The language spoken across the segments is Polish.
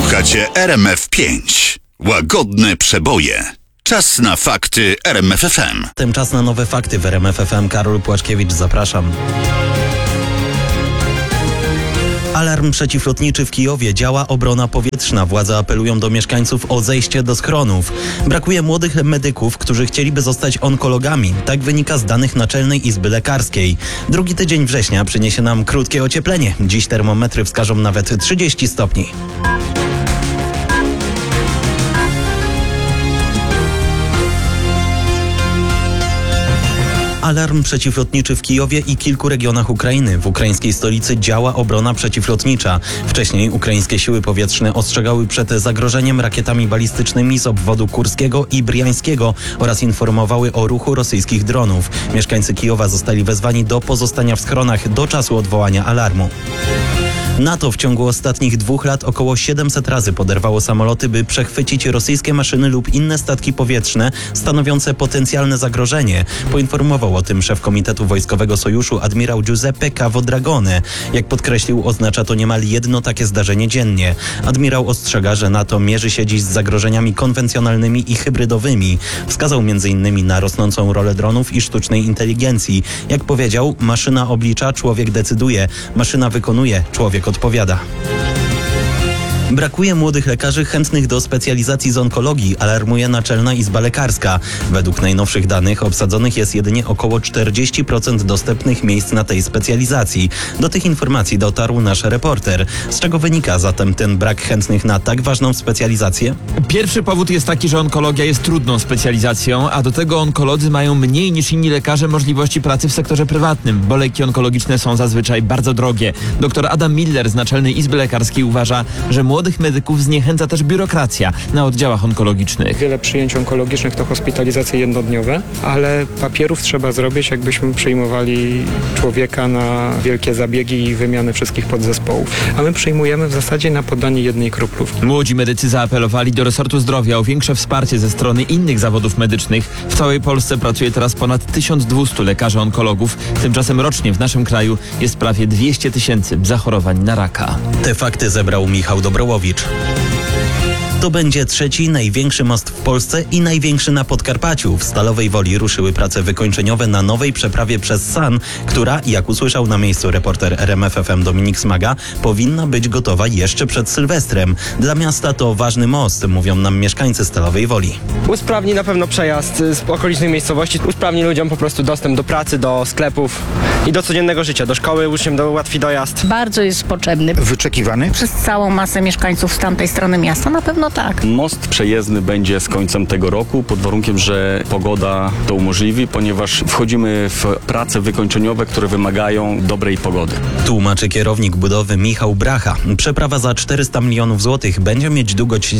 Słuchacie RMF5. Łagodne przeboje. Czas na fakty RMF FM. Czas na nowe fakty w RMF FM. Karol Płaczkiewicz, zapraszam. Alarm przeciwlotniczy w Kijowie, działa obrona powietrzna. Władze apelują do mieszkańców o zejście do schronów. Brakuje młodych medyków, którzy chcieliby zostać onkologami. Tak wynika z danych Naczelnej Izby Lekarskiej. Drugi tydzień września przyniesie nam krótkie ocieplenie. Dziś termometry wskażą nawet 30 stopni. Alarm przeciwlotniczy w Kijowie i kilku regionach Ukrainy. W ukraińskiej stolicy działa obrona przeciwlotnicza. Wcześniej ukraińskie siły powietrzne ostrzegały przed zagrożeniem rakietami balistycznymi z obwodu kurskiego i briańskiego oraz informowały o ruchu rosyjskich dronów. Mieszkańcy Kijowa zostali wezwani do pozostania w schronach do czasu odwołania alarmu. NATO w ciągu ostatnich 2 lat około 700 razy poderwało samoloty, by przechwycić rosyjskie maszyny lub inne statki powietrzne stanowiące potencjalne zagrożenie. Poinformował o tym szef Komitetu Wojskowego Sojuszu admirał Giuseppe Cavodragone. Jak podkreślił, oznacza to niemal jedno takie zdarzenie dziennie. Admirał ostrzega, że NATO mierzy się dziś z zagrożeniami konwencjonalnymi i hybrydowymi. Wskazał m.in. na rosnącą rolę dronów i sztucznej inteligencji. Jak powiedział, maszyna oblicza, człowiek decyduje. Maszyna wykonuje, człowiek odpowiada. Brakuje młodych lekarzy chętnych do specjalizacji z onkologii, alarmuje Naczelna Izba Lekarska. Według najnowszych danych obsadzonych jest jedynie około 40% dostępnych miejsc na tej specjalizacji. Do tych informacji dotarł nasz reporter. Z czego wynika zatem ten brak chętnych na tak ważną specjalizację? Pierwszy powód jest taki, że onkologia jest trudną specjalizacją, a do tego onkolodzy mają mniej niż inni lekarze możliwości pracy w sektorze prywatnym, bo leki onkologiczne są zazwyczaj bardzo drogie. Dr Adam Miller z Naczelnej Izby Lekarskiej uważa, że młodych medyków zniechęca też biurokracja na oddziałach onkologicznych. Wiele przyjęć onkologicznych to hospitalizacje jednodniowe, ale papierów trzeba zrobić, jakbyśmy przyjmowali człowieka na wielkie zabiegi i wymianę wszystkich podzespołów. A my przyjmujemy w zasadzie na podanie jednej kroplówki. Młodzi medycy zaapelowali do resortu zdrowia o większe wsparcie ze strony innych zawodów medycznych. W całej Polsce pracuje teraz ponad 1200 lekarzy onkologów. Tymczasem rocznie w naszym kraju jest prawie 200 000 zachorowań na raka. Te fakty zebrał Michał Dobrołowicz. To będzie trzeci największy most w Polsce i największy na Podkarpaciu. W Stalowej Woli ruszyły prace wykończeniowe na nowej przeprawie przez San, która, jak usłyszał na miejscu reporter RMF FM Dominik Smaga, powinna być gotowa jeszcze przed Sylwestrem. Dla miasta to ważny most, mówią nam mieszkańcy Stalowej Woli. Usprawni na pewno przejazd z okolicznych miejscowości, usprawni ludziom po prostu dostęp do pracy, do sklepów i do codziennego życia, do szkoły, uczniom ułatwi dojazd. Bardzo jest potrzebny. Wyczekiwany? Przez całą masę mieszkańców z tamtej strony miasta na pewno tak. Most przejezdny będzie z końcem tego roku, pod warunkiem, że pogoda to umożliwi, ponieważ wchodzimy w prace wykończeniowe, które wymagają dobrej pogody. Tłumaczy kierownik budowy Michał Bracha. Przeprawa za 400 milionów złotych będzie mieć długość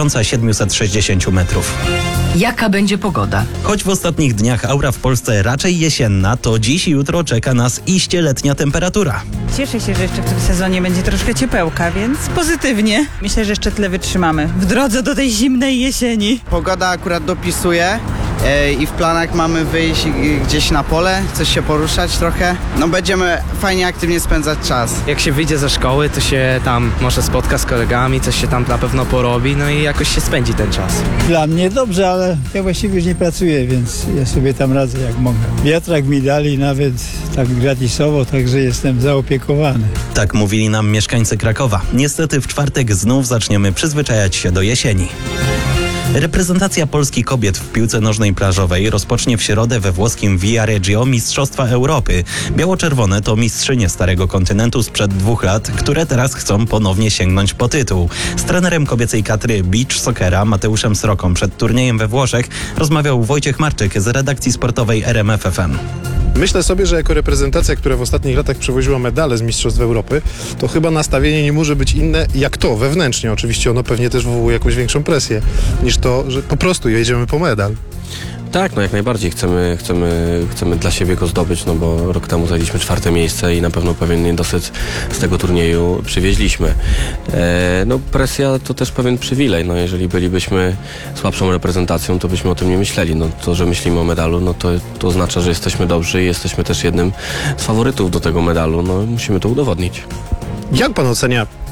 1760 metrów. Jaka będzie pogoda? Choć w ostatnich dniach aura w Polsce raczej jesienna, to dziś i jutro czeka nas iście letnia temperatura. Cieszę się, że jeszcze w tym sezonie będzie troszkę ciepełka, więc pozytywnie. Myślę, że jeszcze tyle wytrzymamy w drodze do tej zimnej jesieni. Pogoda akurat dopisuje i w planach mamy wyjść gdzieś na pole, coś się poruszać trochę. No będziemy fajnie, aktywnie spędzać czas. Jak się wyjdzie ze szkoły, to się tam może spotka z kolegami, coś się tam na pewno porobi, no i jakoś się spędzi ten czas. Dla mnie dobrze, ale ja właściwie już nie pracuję, więc ja sobie tam radzę jak mogę. Wiatrak mi dali nawet tak gratisowo, także jestem zaopiekowany. Tak mówili nam mieszkańcy Krakowa. Niestety w czwartek znów zaczniemy przyzwyczajać się do jesieni. Reprezentacja Polski kobiet w piłce nożnej plażowej rozpocznie w środę we włoskim Viareggio Mistrzostwa Europy. Biało-czerwone to mistrzynie Starego Kontynentu sprzed 2 lat, które teraz chcą ponownie sięgnąć po tytuł. Z trenerem kobiecej kadry beach soccera Mateuszem Sroką przed turniejem we Włoszech rozmawiał Wojciech Marczyk z redakcji sportowej RMF FM. Myślę sobie, że jako reprezentacja, która w ostatnich latach przywoziła medale z Mistrzostw Europy, to chyba nastawienie nie może być inne jak to, wewnętrznie. Oczywiście ono pewnie też wywołuje jakąś większą presję niż to, że po prostu jedziemy po medal. Tak, no jak najbardziej chcemy dla siebie go zdobyć, no bo rok temu zajęliśmy 4. miejsce i na pewno pewien niedosyt z tego turnieju przywieźliśmy. No presja to też pewien przywilej, no jeżeli bylibyśmy słabszą reprezentacją, to byśmy o tym nie myśleli. No to, że myślimy o medalu, no to oznacza, że jesteśmy dobrzy i jesteśmy też jednym z faworytów do tego medalu, no musimy to udowodnić. Jak pan ocenia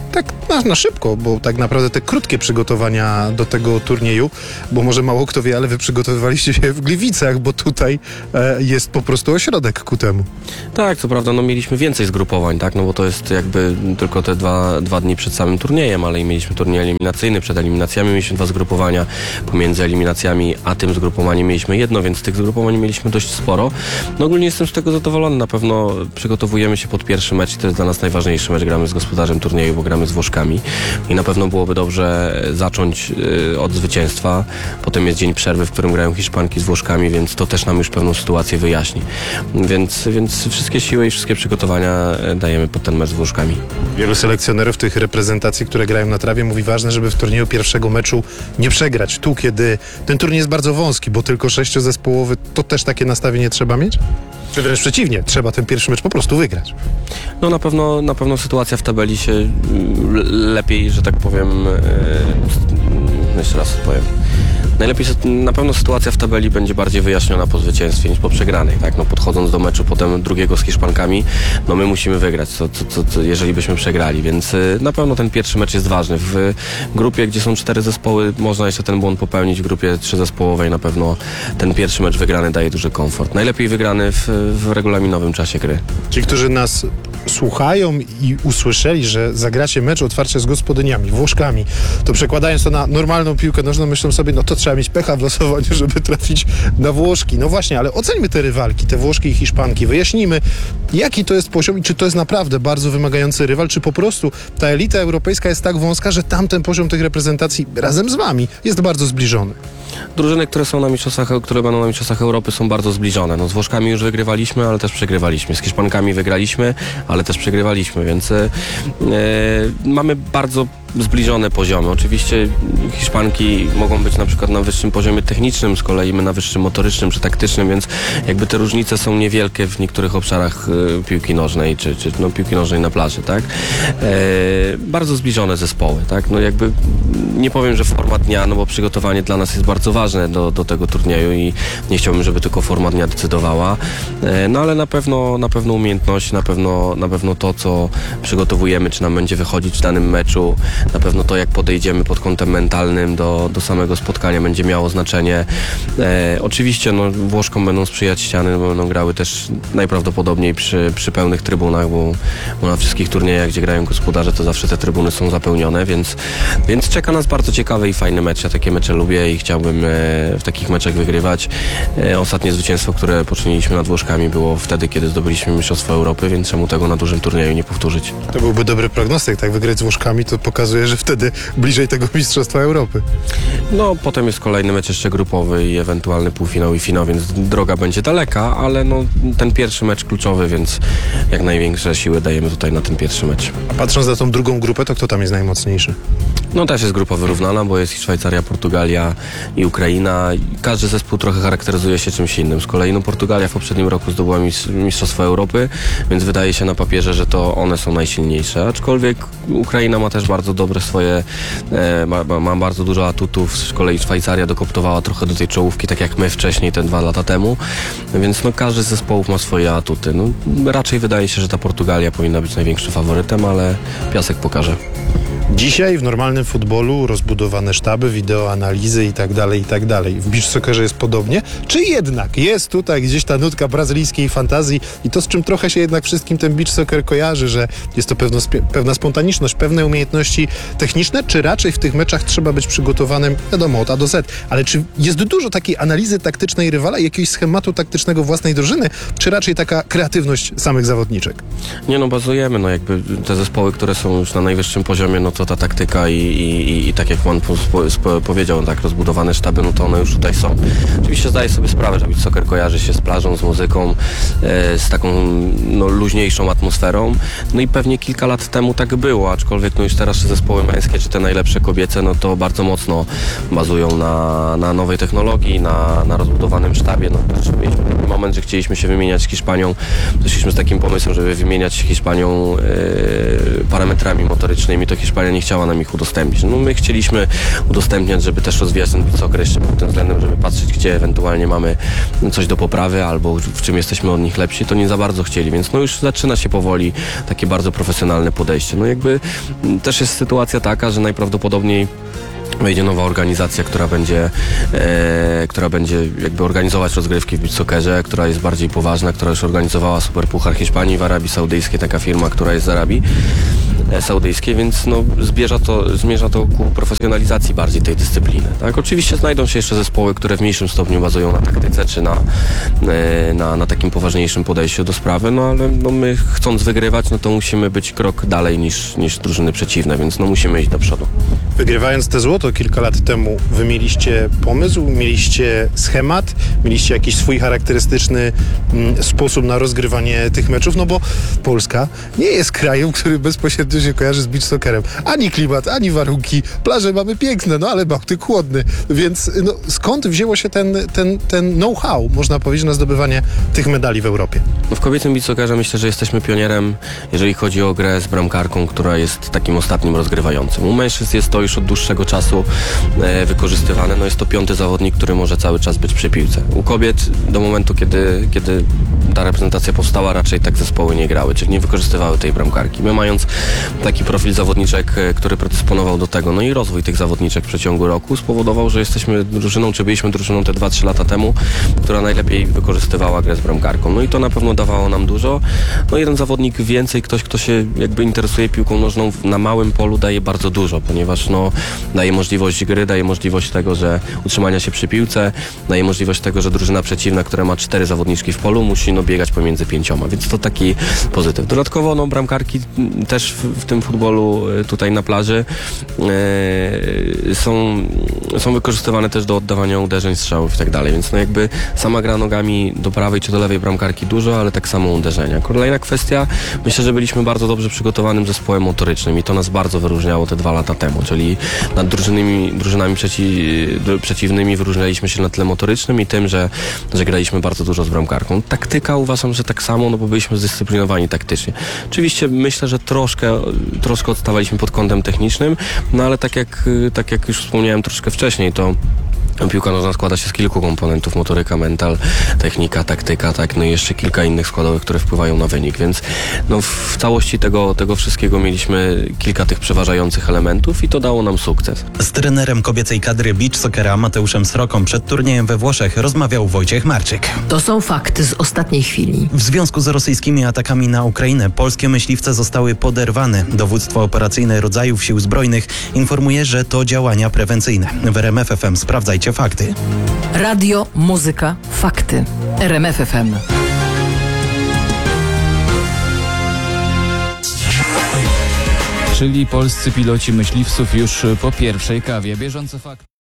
tak na szybko, bo tak naprawdę te krótkie przygotowania do tego turnieju, bo może mało kto wie, ale wy przygotowywaliście się w Gliwicach, bo tutaj jest po prostu ośrodek ku temu. Tak, co prawda, no mieliśmy więcej zgrupowań, tak, no bo to jest jakby tylko te dwa dni przed samym turniejem, ale i mieliśmy turniej eliminacyjny, przed eliminacjami mieliśmy 2 zgrupowania, pomiędzy eliminacjami a tym zgrupowaniem mieliśmy jedno, więc tych zgrupowań mieliśmy dość sporo. No ogólnie jestem z tego zadowolony, na pewno przygotowujemy się pod pierwszy mecz i to jest dla nas najważniejszy mecz, gramy z gospodarzem turnieju, bo gramy z Włoszkami i na pewno byłoby dobrze zacząć od zwycięstwa, potem jest dzień przerwy, w którym grają Hiszpanki z Włoszkami, więc to też nam już pewną sytuację wyjaśni, więc wszystkie siły i wszystkie przygotowania dajemy pod ten mecz z Włoszkami. Wielu selekcjonerów tych reprezentacji, które grają na trawie, mówi ważne, żeby w turnieju pierwszego meczu nie przegrać. Tu, kiedy ten turniej jest bardzo wąski, bo tylko 6-zespołowy, to też takie nastawienie trzeba mieć? Czy wręcz przeciwnie, trzeba ten pierwszy mecz po prostu wygrać? No na pewno sytuacja w tabeli się lepiej, że tak powiem, jeszcze raz powiem. Najlepiej, na pewno sytuacja w tabeli będzie bardziej wyjaśniona po zwycięstwie niż po przegranej, tak? No podchodząc do meczu potem drugiego z Hiszpankami, no my musimy wygrać, jeżeli byśmy przegrali, więc na pewno ten pierwszy mecz jest ważny. W grupie, gdzie są 4 zespoły, można jeszcze ten błąd popełnić, w grupie 3-zespołowej na pewno ten pierwszy mecz wygrany daje duży komfort. Najlepiej wygrany w regulaminowym czasie gry. Ci, którzy nas słuchają i usłyszeli, że zagracie mecz otwarcie z gospodyniami, Włoszkami, to przekładając to na normalną piłkę nożną, myślą sobie, no to trzeba mieć pecha w losowaniu, żeby trafić na Włoszki. No właśnie, ale oceńmy te rywalki, te Włoszki i Hiszpanki. Wyjaśnijmy, jaki to jest poziom i czy to jest naprawdę bardzo wymagający rywal, czy po prostu ta elita europejska jest tak wąska, że tamten poziom tych reprezentacji razem z wami jest bardzo zbliżony. Drużyny, które będą na mistrzostwach Europy, są bardzo zbliżone. No, z Włoszkami już wygrywaliśmy, ale też przegrywaliśmy. Z Hiszpankami wygraliśmy, ale też przegrywaliśmy, więc mamy bardzo zbliżone poziomy. Oczywiście Hiszpanki mogą być na przykład na wyższym poziomie technicznym, z kolei my na wyższym motorycznym czy taktycznym, więc jakby te różnice są niewielkie w niektórych obszarach piłki nożnej, czy piłki nożnej na plaży, tak? Bardzo zbliżone zespoły, tak? No jakby nie powiem, że forma dnia, no bo przygotowanie dla nas jest bardzo ważne do tego turnieju i nie chciałbym, żeby tylko forma dnia decydowała, no ale na pewno umiejętność, na pewno to, co przygotowujemy, czy nam będzie wychodzić w danym meczu, na pewno to, jak podejdziemy pod kątem mentalnym do samego spotkania, będzie miało znaczenie. Oczywiście Włoszkom będą sprzyjać ściany, bo będą grały też najprawdopodobniej przy pełnych trybunach, bo na wszystkich turniejach, gdzie grają gospodarze, to zawsze te trybuny są zapełnione, więc czeka nas bardzo ciekawy i fajny mecz. Ja takie mecze lubię i chciałbym w takich meczach wygrywać. Ostatnie zwycięstwo, które poczyniliśmy nad Włoszkami, było wtedy, kiedy zdobyliśmy Mistrzostwo Europy, więc czemu tego na dużym turnieju nie powtórzyć? To byłby dobry prognostyk, tak? Wygrać z Włoszkami to pokazuje, że wtedy bliżej tego Mistrzostwa Europy. No, potem jest kolejny mecz jeszcze grupowy i ewentualny półfinał i finał, więc droga będzie daleka, ale ten pierwszy mecz kluczowy, więc jak największe siły dajemy tutaj na ten pierwszy mecz. A patrząc na tą drugą grupę, to kto tam jest najmocniejszy? No też jest grupa wyrównana, bo jest Szwajcaria, Portugalia i Ukraina. Każdy zespół trochę charakteryzuje się czymś innym. Z kolei Portugalia w poprzednim roku zdobyła Mistrzostwo Europy, więc wydaje się na papierze, że to one są najsilniejsze. Aczkolwiek Ukraina ma też bardzo dobre swoje, ma bardzo dużo atutów. Z kolei Szwajcaria dokoptowała trochę do tej czołówki, tak jak my wcześniej, te 2 lata temu. Więc każdy z zespołów ma swoje atuty. Raczej wydaje się, że ta Portugalia powinna być największym faworytem, ale piasek pokaże. Dzisiaj w normalnym futbolu rozbudowane sztaby, wideoanalizy i tak dalej. W beach soccerze jest podobnie? Czy jednak jest tutaj gdzieś ta nutka brazylijskiej fantazji i to, z czym trochę się jednak wszystkim ten beach soccer kojarzy, że jest to pewna spontaniczność, pewne umiejętności techniczne, czy raczej w tych meczach trzeba być przygotowanym, wiadomo, od A do Z, ale czy jest dużo takiej analizy taktycznej rywala, jakiegoś schematu taktycznego własnej drużyny, czy raczej taka kreatywność samych zawodniczek? Nie, bazujemy, jakby te zespoły, które są już na najwyższym poziomie, to ta taktyka i tak jak pan powiedział, tak rozbudowane sztaby, to one już tutaj są. Oczywiście zdaję sobie sprawę, że beach soccer kojarzy się z plażą, z muzyką, z taką luźniejszą atmosferą. No i pewnie kilka lat temu tak było, aczkolwiek już teraz te zespoły męskie, czy te najlepsze kobiece, to bardzo mocno bazują na nowej technologii, na rozbudowanym sztabie. Mieliśmy taki moment, że chcieliśmy się wymieniać z Hiszpanią. Doszliśmy z takim pomysłem, żeby wymieniać się Hiszpanią parametrami motorycznymi. To Hiszpania nie chciała nam ich udostępnić. No my chcieliśmy udostępniać, żeby też rozwijać ten beach soccer jeszcze pod tym względem, żeby patrzeć, gdzie ewentualnie mamy coś do poprawy albo w czym jesteśmy od nich lepsi, to nie za bardzo chcieli, więc no już zaczyna się powoli takie bardzo profesjonalne podejście. No jakby też jest sytuacja taka, że najprawdopodobniej wejdzie nowa organizacja, która będzie jakby organizować rozgrywki w beach soccerze, która jest bardziej poważna, która już organizowała Superpuchar Hiszpanii w Arabii Saudyjskiej, taka firma, która jest z Arabii Saudyjskiej, więc no zmierza to ku profesjonalizacji bardziej tej dyscypliny. Tak? Oczywiście znajdą się jeszcze zespoły, które w mniejszym stopniu bazują na taktyce, czy na takim poważniejszym podejściu do sprawy, no ale no my chcąc wygrywać, no to musimy być krok dalej niż drużyny przeciwne, więc no musimy iść do przodu. Wygrywając te złoto kilka lat temu, wy mieliście pomysł, mieliście schemat, mieliście jakiś swój charakterystyczny sposób na rozgrywanie tych meczów, no bo Polska nie jest krajem, który bezpośrednio się kojarzy z beach soccerem. Ani klimat, ani warunki. Plaże mamy piękne, no ale Bałtyk chłodny. Więc no, skąd wzięło się ten know-how, można powiedzieć, na zdobywanie tych medali w Europie? No w kobiecym beach soccerze myślę, że jesteśmy pionierem, jeżeli chodzi o grę z bramkarką, która jest takim ostatnim rozgrywającym. U mężczyzn jest to już od dłuższego czasu wykorzystywane. No jest to 5. zawodnik, który może cały czas być przy piłce. U kobiet do momentu, kiedy ta reprezentacja powstała, raczej tak zespoły nie grały, czyli nie wykorzystywały tej bramkarki. My mając taki profil zawodniczek, który predysponował do tego, no i rozwój tych zawodniczek w przeciągu roku spowodował, że jesteśmy drużyną, czy byliśmy drużyną te 2-3 lata temu, która najlepiej wykorzystywała grę z bramkarką. No i to na pewno dawało nam dużo. No jeden zawodnik więcej, ktoś, kto się jakby interesuje piłką nożną na małym polu, daje bardzo dużo, ponieważ no daje możliwość gry, daje możliwość tego, że utrzymania się przy piłce, daje możliwość tego, że drużyna przeciwna, która ma 4 zawodniczki w polu, musi no biegać pomiędzy 5, więc to taki pozytyw. Dodatkowo no bramkarki też w tym futbolu tutaj na plaży są wykorzystywane też do oddawania uderzeń, strzałów i tak dalej, więc no jakby sama gra nogami do prawej czy do lewej bramkarki dużo, ale tak samo uderzenia. Kolejna kwestia, myślę, że byliśmy bardzo dobrze przygotowanym zespołem motorycznym i to nas bardzo wyróżniało te 2 lata temu, czyli nad drużynami przeciwnymi wyróżnialiśmy się na tle motorycznym i tym, że graliśmy bardzo dużo z bramkarką. Taktyka uważam, że tak samo, no bo byliśmy zdyscyplinowani taktycznie. Oczywiście myślę, że troszkę odstawaliśmy pod kątem technicznym, no ale tak jak już wspomniałem troszkę wcześniej, to piłka nożna składa się z kilku komponentów: motoryka, mental, technika, taktyka, tak, no i jeszcze kilka innych składowych, które wpływają na wynik, więc no w całości tego wszystkiego mieliśmy kilka tych przeważających elementów i to dało nam sukces. Z trenerem kobiecej kadry beach soccera Mateuszem Sroką przed turniejem we Włoszech rozmawiał Wojciech Marczyk. To są fakty z ostatniej chwili. W związku z rosyjskimi atakami na Ukrainę polskie myśliwce zostały poderwane. Dowództwo operacyjne rodzajów sił zbrojnych informuje, że to działania prewencyjne. W RMF FM sprawdzajcie fakty. Radio, muzyka, fakty. RMF FM. Czyli polscy piloci myśliwców już po pierwszej kawie. Bieżące fakty.